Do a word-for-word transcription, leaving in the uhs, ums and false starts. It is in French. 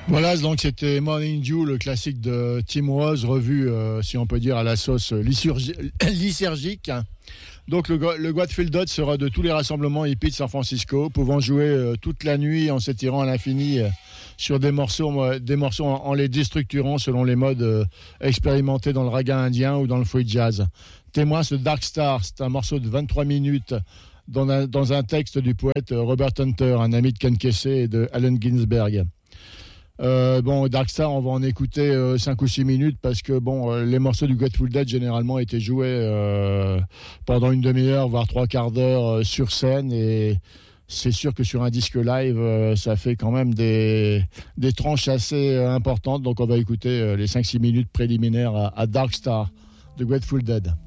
Voilà, donc c'était Morning Dew, le classique de Tim Rose, revu, euh, si on peut dire, à la sauce lysurgi- lysergique. Donc le, le Grateful Dead sera de tous les rassemblements hippies de San Francisco, pouvant jouer euh, toute la nuit en s'étirant à l'infini euh, sur des morceaux, euh, des morceaux en, en les déstructurant selon les modes euh, expérimentés dans le raga indien ou dans le free jazz. Témoin, ce Dark Star, c'est un morceau de vingt-trois minutes dans un, dans un texte du poète Robert Hunter, un ami de Ken Kesey et de Allen Ginsberg. Euh, bon, Darkstar, on va en écouter euh, cinq ou six minutes parce que bon, euh, les morceaux du Grateful Dead généralement étaient joués euh, pendant une demi-heure, voire trois quarts d'heure euh, sur scène, et c'est sûr que sur un disque live, euh, ça fait quand même des, des tranches assez euh, importantes. Donc on va écouter euh, les cinq six minutes préliminaires à, à Darkstar de Grateful Dead.